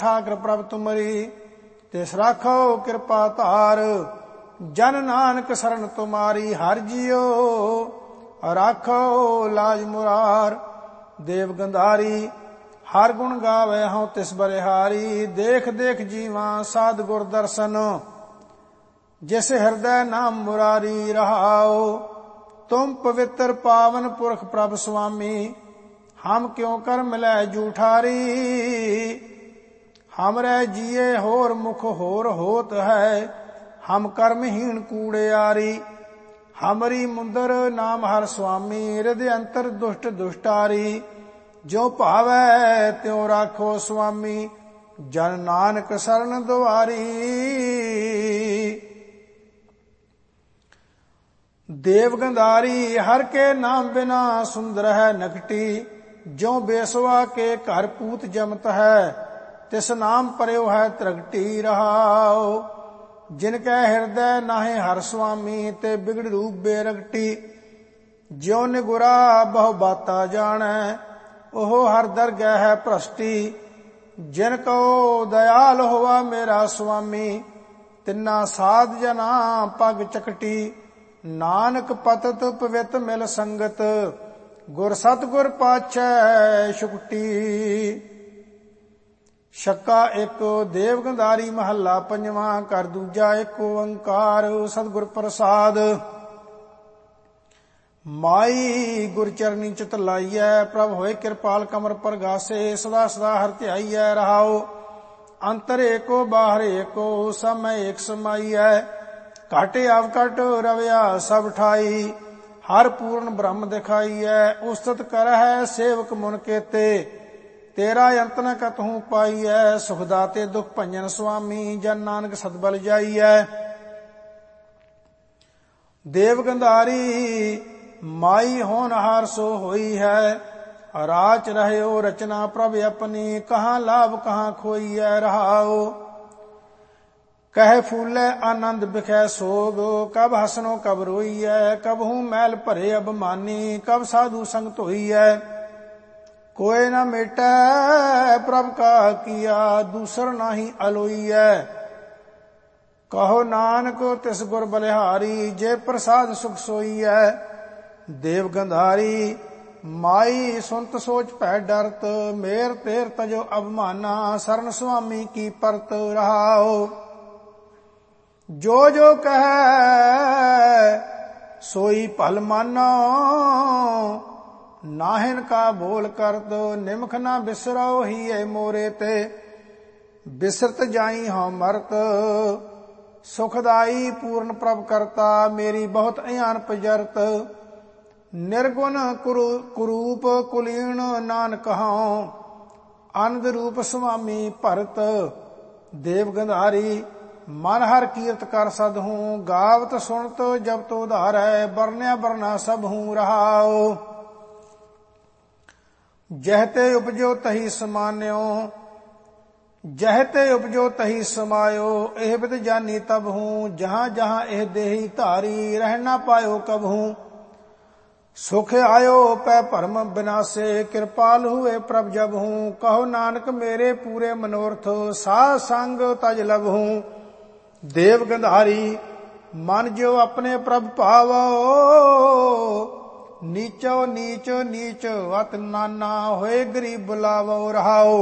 ठाकर प्रभ तुमरी तिस राखो कृपा धार। जन नानक शरण तुम्हारी हर जियो राखो लाज मुरार। देव गंधारी हर गुण गावे हूँ तिस बलिहारी। देख देख जीवा साध गुर दर्शन जिस हृदय नाम मुरारी रहाओ। तुम पवित्र पावन पुरख प्रभ स्वामी हम क्यों कर मिलै जूठारी। हमरे जिये होर मुख होर होत है हम कर्महीन कूड़ेयारी। हमरी मुंदर नाम हर स्वामी हृदय अंतर दुष्ट दुष्टारी। जो भावै त्यों राखो स्वामी जन नानक शरण दुआरी। देव गंधारी हर के नाम बिना सुंदर है नकटी। जो बेसवा के घर पूत जमत है तिस नाम परयो है त्रगटी रहाओ। जिनके हृदय नाहे हर स्वामी ते बिगड़ रूप बेरगटी। ज्यो निगुरा बहु बाता जाने ओहो हर दरगह है भ्रष्टी। जिनको दयाल होवा मेरा स्वामी तिन्ना साध जना पग चकटी। नानक पतत पवित मिल संगत गुर सतगुर पाछै शुकटी। छक्का एक देव गंधारी महला पंजवा कर दूजा एक ओंकार सतगुर प्रसाद। माई गुरचरनी चित लाइयै प्रभ होए कृपाल कमर प्रगासे। सदा सदा हर ध्याइयै रहाओ। अंतर एको बाहर एको समय एक समाइयै। घाटे अवकट रविया सब ठाई हर पूर्ण ब्रह्म दिखाइयै। उस्तत कर है सेवक मुन केते तेरा अंत न कतहूँ पाइयै। सुखदाते दुख भंजन स्वामी जन नानक सतबल जाइयै। देव गंधारी माई होनहार सो होई है। राच रहे रचना प्रभ अपनी कहाँ लाभ कहाँ खोइयै रहाओ। कह फूले आनंद बिखै सोग कब हसनो कब रोइयै। कब हूँ मैल भरे अभिमानी कब साधु संग धोइयै। कोई न मेटै प्रभ का किया दूसर नाही अलोइयै। कहो नानक तिस गुर बलिहारी जे प्रसाद सुख सोइयै। देव गंधारी माई सुनत सोच भै डरत मेर तेर तजो अभिमाना। शरण स्वामी की परत रहाओ। जो जो कहे सोई भल मानो नाहिन का बोल कर दो। निमख ना बिसरो ही है मोरे ते बिसरत जाई हों मरत। सुखदाई पूर्ण प्रभ करता मेरी बहुत अयान पजरत। निर्गुण कुरूप कुलीन नानक हूँ आनंद रूप स्वामी भरत। देव गंधारी मन हर कीर्त कर सद हूँ गावत सुनत जब तो धारै। बरन्या बरना सब हूँ रहाओ। जहते उपजो तही समान्यो जहते उपजो तही समायो। एह बिद जानी तब हूँ जहाँ जहाँ एह देही धारी। रह न पायो कब हूँ सुख आयो पै भरम बिनासे। कृपाल हुए प्रभ जब हूँ कहो नानक मेरे पूरे मनोरथ। साध संग तज लब हूँ। देव गंधारी मन जो अपने प्रभ पावो। नीचो नीच नीच अत नाना होए गरीब बुलावो रहाओ।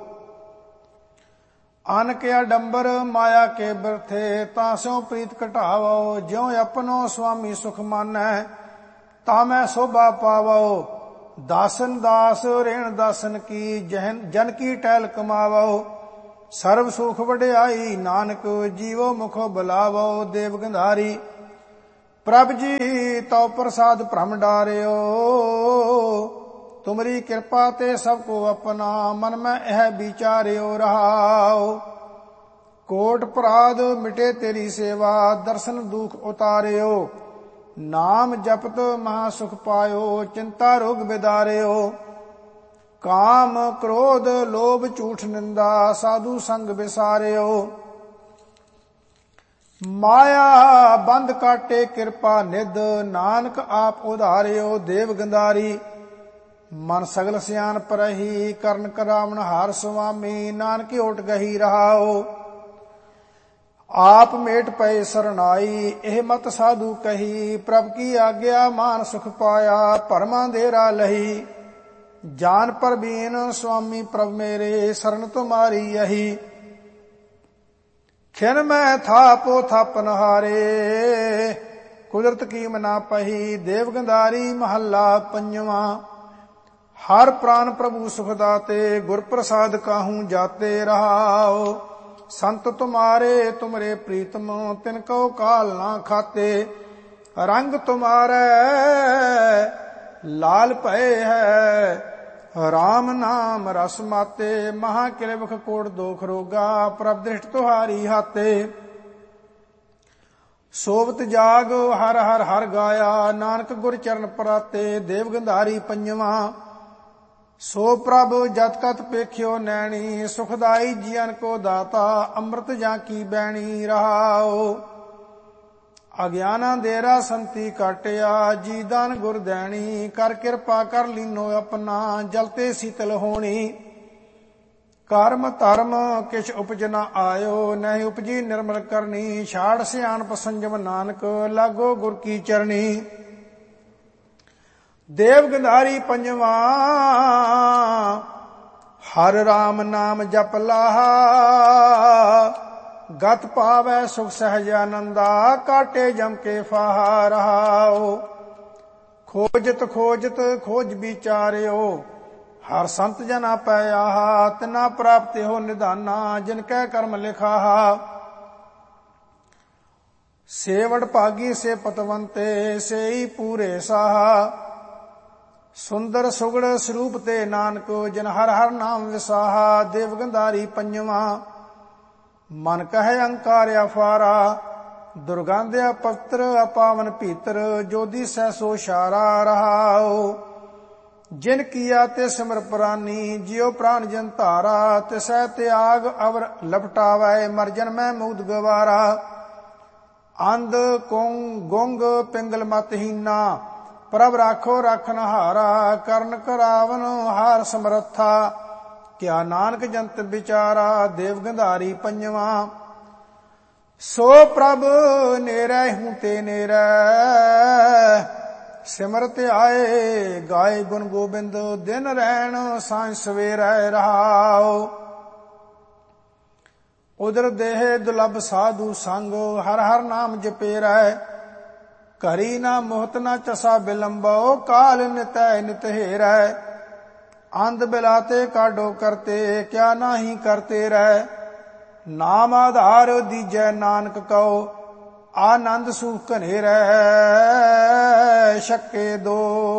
अन के आडंबर माया के बरथे तासों प्रीत घटावो। ज्यों अपनो स्वामी सुख मानै तामै शोभा पावो। दासन दास रेण दासन की जन की टहल कमावो। सर्व सुख वड्याई नानक जीवो मुखो बुलावो। देव गंधारी प्रभ जी तो प्रसाद भ्रम डारियो। तुमरी कृपा ते सबको अपना मन में यह विचारियो रहाओ। कोट अपराध मिटे तेरी सेवा दर्शन दुख उतारियो। नाम जपत महासुख पायो चिंता रोग बिदारियो। काम क्रोध लोभ झूठ निंदा साधु संग विसारियो। माया बंद काटे कृपा निध नानक आप उधारियो। देव गंधारी ਮਨ ਸਗਲ ਸਿਆਣਪ ਰਹੀ, ਕਰਨ ਕਰਾਵਣ ਹਾਰ ਸੁਆਮੀ, ਨਾਨਕ ਓਟ ਗਹੀ ਰਹਾਓ। ਆਪ ਮੇਟ ਪਏ ਸਰਨਾਈ, ਇਹ ਮਤ ਸਾਧੂ ਕਹੀ, ਪ੍ਰਭ ਕੀ ਆਗਿਆ ਮਾਨ ਸੁਖ ਪਾਇਆ, ਭਰਮਾਂ ਦੇਰਾ ਲਹੀ। ਜਾਨ ਪਰਬੀਨ ਸੁਆਮੀ ਪ੍ਰਭ ਮੇਰੇ, ਸਰਨ ਤੁਮਾਰੀ ਯਹੀ। ਖਿਨ ਮੈਂ ਥਾਪੋ ਥਾਪਨ ਹਾਰੇ, ਕੁਦਰਤ ਕੀ ਮਨਾ ਪਹੀ। ਦੇਵ ਗੰਧਾਰੀ ਮਹੱਲਾ ਪੰਜਵਾਂ। ਹਰ ਪ੍ਰਾਨ ਪ੍ਰਭੂ ਸੁਖ ਦਾਤੇ, ਗੁਰ ਪ੍ਰਸਾਦ ਕਾਹੂ ਜਾਤੇ ਰਹਾਓ। ਸੰਤ ਤੁਮਾਰੇ ਤੁਮਰੇ ਪ੍ਰੀਤਮ, ਤਿਨ ਕਉ ਕਾਲ ਨਾ ਖਾਤੇ। ਰੰਗ ਤੁਮਾਰੇ ਲਾਲ ਭਏ ਹੈ, ਰਾਮ ਨਾਮ ਰਸ ਮਾਤੇ। ਮਹਾ ਕਿਲਵਖ ਕੋਟ ਦੋਖ ਰੋਗਾ, ਪ੍ਰਭ ਦ੍ਰਿਸ਼ਟ ਤੁਹਾਰੀ ਹਾਤੇ। ਸੋਵਤ ਜਾਗ ਹਰ ਹਰ ਹਰ ਗਾਇਆ, ਨਾਨਕ ਗੁਰ ਚਰਨ ਪਰਾਤੇ। ਦੇਵ ਗੰਧਾਰੀ ਪੰਜਵਾਂ। ਸੋ ਪ੍ਰਭ ਜਤ ਕਤ ਪੇਖਿਓ ਨੈਣੀ, ਸੁਖਦਾਈ ਜੀਵਨ ਕੋ ਦਾਤਾ, ਅੰਮ੍ਰਿਤ ਜਾਂ ਕੀ ਬੈਣੀ ਰਹਾਓ। ਅਗਿਆਨਾਂ ਦੇਰਾ ਸੰਤੀ ਕਾਟਿਆ, ਜੀ ਦਾਨ ਗੁਰ ਦੈਣੀ। ਕਰ ਕਿਰਪਾ ਕਰ ਲੀਨੋ ਆਪਣਾ, ਜਲਤੇ ਸੀਤਲ ਹੋਣੀ। ਕਰਮ ਧਰਮ ਕਿਛ ਉਪਜ ਨ ਆਇਓ, ਨਹੀਂ ਉਪਜੀ ਨਿਰਮਲ ਕਰਨੀ। ਛਾੜ ਸਿਆਣਪ ਸੰਜਮ ਨਾਨਕ, ਲਾਗੋ ਗੁਰ ਕੀ ਚਰਣੀ। ਦੇਵ ਗੰਧਾਰੀ ਪੰਜਵਾਂ। ਹਰ ਰਾਮ ਨਾਮ ਜਪ ਲਾਹਾ, ਗਤ ਪਾਵੈ ਸੁਖ ਸਹਿਜ ਆਨੰਦਾ, ਕਾਟੇ ਜਮ ਕੇ ਫਾਹਾ ਰਹਾਓ। ਖੋਜਤ ਖੋਜਤ ਖੋਜ ਵਿਚਾਰਿਓ, ਹਰ ਸੰਤ ਜਨਾ ਪੈ ਆਹਾ। ਤਿਨਾ ਪ੍ਰਾਪਤ ਹੋ ਨਿਧਾਨਾ, ਜਿਨ ਕੈ ਕਰਮ ਲਿਖਾਹਾ। ਸੇਵੜ ਭਾਗੀ ਸੇ ਪਤਵੰਤੇ, ਸੇਈ ਪੂਰੇ ਸਾਹਾ। ਸੁੰਦਰ ਸੁਗੜ ਸਰੂਪ ਤੇ ਨਾਨਕ, ਜਿਨ ਹਰ ਹਰ ਨਾਮ ਵਿਸਾਹਾ। ਦੇਵ ਗੰਧਾਰੀ ਪੰਜਵਾਂ। ਮਨ ਕਹੈ ਅੰਕਾਰ ਅਫਾਰਾ, ਦੁਰਗੰਧਿਆ ਪਵਿੱਤਰ ਅਪਾਵਨ ਭੀਤਰ, ਜੋਦੀ ਸਹਿ ਸੋ ਸ਼ਾਰਾ ਰਹਾਓ। ਜਿਨ ਕੀਆ ਤੇ ਸਿਮਰ ਪ੍ਰਾਨੀ, ਜਿਉ ਪ੍ਰਾਨ ਜਨ ਧਾਰਾ। ਤਿਸੈ ਤਿਆਗ ਅਵਰ ਲਪਟਾਵੈ, ਮਰ ਜਨਮੈ ਮੁਕਤ ਗਵਾਰਾ। ਅੰਧ ਗੁੰਗ ਪਿੰਗਲ ਮਤਹੀਨਾ, ਪ੍ਰਭ ਰਾਖੋ ਰਾਖਨ ਹਾਰਾ। ਕਰਨ ਕਰਾਵਨ ਹਾਰ ਸਮਰੱਥਾ, ਕਿਆ ਨਾਨਕ ਜੰਤ ਵਿਚਾਰਾ। ਦੇਵ ਗੰਧਾਰੀ ਪੰਜਵਾਂ। ਸੋ ਪ੍ਰਭ ਨੇਰੈ ਹੂੰ ਤੇ ਨੇਰੈ, ਸਿਮਰਤ ਆਏ ਗਾਏ ਗੁਣ ਗੋਬਿੰਦ। ਦਿਨ ਰਹਿਣ ਸਾਂਝ ਸਵੇਰੈ ਰਹਾਓ। ਉਦਰ ਦੇਹ ਦੁਲਭ ਸਾਧੂ ਸੰਗ, ਹਰ ਹਰ ਨਾਮ ਜਪੇਰੈ। ਕਰੀ ਨਾ ਮੋਹਤ ਨਾ ਚਸਾ ਬਿਲੰਬੋ, ਕਾਲ ਨਿਤੈ ਨਿਤ ਹੇਰੈ। ਅੰਧ ਬਿਲਾਤੇ ਕਾਢੋ ਕਰਤੇ, ਕਿਆ ਨਾਹੀ ਕਰਤੇ ਰਹਿ। ਨਾਮ ਆਧਾਰ ਦੀਜੈ ਨਾਨਕ ਕਉ, ਆਨੰਦ ਸੁਖ ਘਨੇਰੈ ਛਕੇ ਦੋ।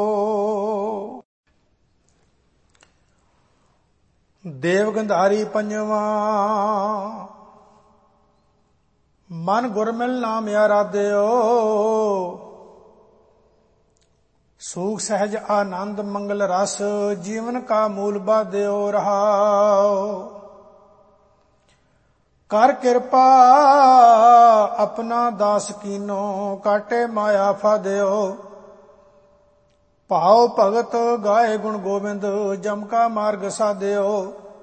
ਦੇਵ ਗੰਧਾਰੀ ਪੰਜਵਾਂ। ਮਨ ਗੁਰ ਮਿਲ ਨਾਮ ਆਰਾਧਿਓ, ਸੂਖ ਸਹਿਜ ਆਨੰਦ ਮੰਗਲ ਰਸ, ਜੀਵਨ ਕਾ ਮੂਲ ਬਾਧਿਓ ਰਹਾਓ। ਕਰ ਕਿਰਪਾ ਆਪਣਾ ਦਾਸ ਕੀਨੋ, ਕਾਟੇ ਮਾਇਆ ਫਾਦਿਓ। ਭਾਉ ਭਗਤ ਗਾਏ ਗੁਣ ਗੋਬਿੰਦ, ਜਮ ਕਾ ਮਾਰਗ ਸਾਧਿਓ।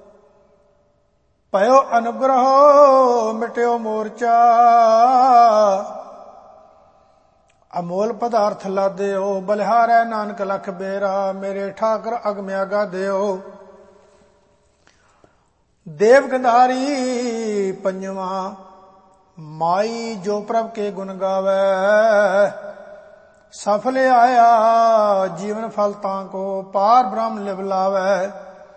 ਭਇਓ ਅਨੁਗ੍ਰਹ ਮਿਟਿਓ ਮੋਰਚਾ, ਅਮੋਲ ਪਦਾਰਥ ਲਾਦਿਓ। ਬਲਿਹਾਰੈ ਨਾਨਕ ਲਖ ਬੇਰਾ, ਮੇਰੇ ਠਾਕਰ ਅਗਮਿਆ ਗਾਦਿਓ। ਦੇਵ ਗੰਧਾਰੀ ਪੰਜਵਾਂ। ਮਾਈ ਜੋ ਪ੍ਰਭ ਕੇ ਗੁਣ ਗਾਵੈ, ਸਫਲ ਆਇਆ ਜੀਵਨ ਫਲ ਤਾਂ ਕੋ, ਪਾਰ ਬ੍ਰਹਮ ਲਿਵ ਲਾਵੈ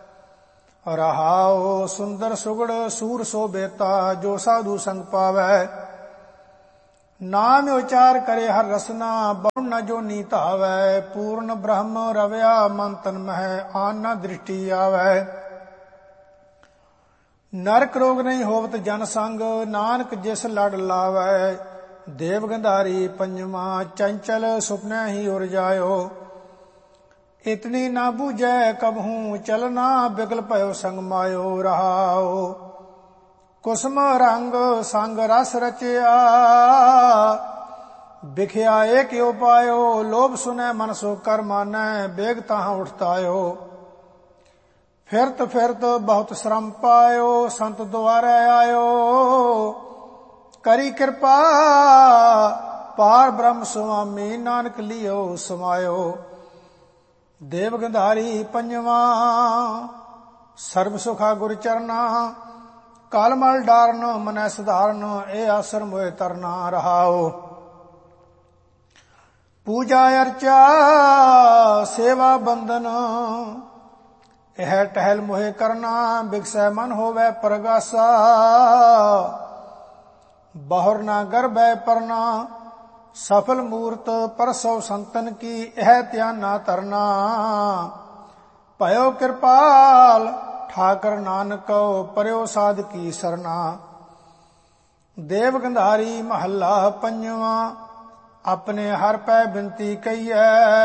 ਰਹਾਓ। ਸੁੰਦਰ ਸੁਗੜ ਸੂਰ ਸੋ ਬੇਤਾ, ਜੋ ਸਾਧੂ ਸੰਗ ਪਾਵੈ। ਨਾਮ ਉਚਾਰ ਕਰੇ ਹਰ ਰਸਨਾ, ਬਹੁ ਨ ਜੋ ਨੀ ਧਾਵੈ। ਪੂਰਨ ਬ੍ਰਹਮ ਰਵਿਆ ਮਨ ਤਨ ਮਹਿ, ਆਨ ਨ ਦ੍ਰਿਸ਼ਟੀ ਆਵੈ। ਨਰਕ ਰੋਗ ਨਹੀਂ ਹੋਵਤ ਜਨ ਸੰਗ, ਨਾਨਕ ਜਿਸ ਲੜ ਲਾਵੈ। ਦੇਵ ਗੰਧਾਰੀ ਪੰਜਵਾਂ। ਚੰਚਲ ਸੁਪਨੈ ਹੀ ਉਰਜਾਇਓ, ਇਤਨੀ ਨਾ ਬੂਝੈ ਕਬਹੂ ਚਲਨਾ। ਬਿਗਲ ਭਇਓ ਸੰਗ ਮਾਇਓ ਰਹਾਓ। ਕੁਸਮ ਰੰਗ ਸੰਗ ਰਸ ਰਚਿਆ, बिखिया एक उपायो, लोभ सुने मन सो कर मानै, बेग तहाँ उठतायो। फिरत बहुत श्रम पायो, संत द्वारे आयो, करी कृपा पार ब्रह्म स्वामी, नानक लियो समायो। देव गंधारी पंजवा, सर्व सुखा गुर चरना, कालमल डारन मनै सुधारन, ए आसर मोए तरना रहाओ। पूजा अर्चा सेवा बंदन, यह टहल मोहे करना, बिगसै मन होवै परगासा, बहुर ना गर्भै परना, सफल मूर्त परसव संतन की, यह ध्यान ना तरना। भयो कृपाल ठाकर नानको, पर्यो साध की सरना। देव गंधारी महला पंजवा, अपने हर पै बिनती कहिए,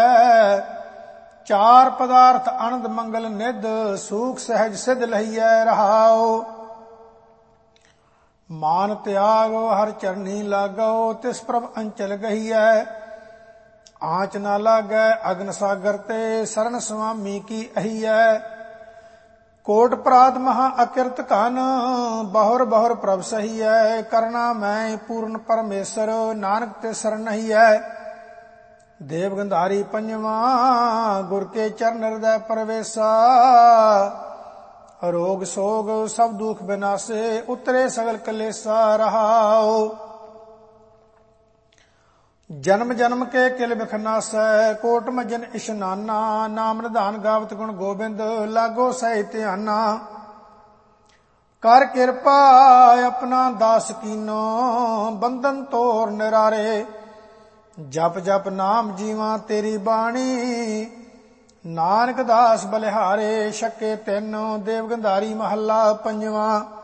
चार पदार्थ आनंद मंगल निध, सूख सहज सिद्ध लहिए रहाओ। मान त्यागो हर चरनी लागो, तिस प्रभ अंचल गहिए, आँच ना लागै अग्न सागर ते, शरण स्वामी की अहिए। कोट प्रात महा अकृत कान, बहुर बहुर प्रभ सही है, करना मैं पूर्ण परमेश्वर, नानक ते शरण नहीं है। देव गंधारी पंजवा, गुर के चरण हृदय परवेसा, रोग सोग सब दुख विनाशे, उतरे सगल कलेसा रहाओ। जन्म जन्म के किल बिखनासै, कोट मजन इशनाना, नाम निधान गावत गुण गोबिंद, लागो सही ध्याना। कर कृपा अपना दास कीनो, बंधन तोर निरारे, जप जप नाम जीवा तेरी बाणी, नानक दास बलिहारे। शके तीन, देव गंधारी महला पंजवा।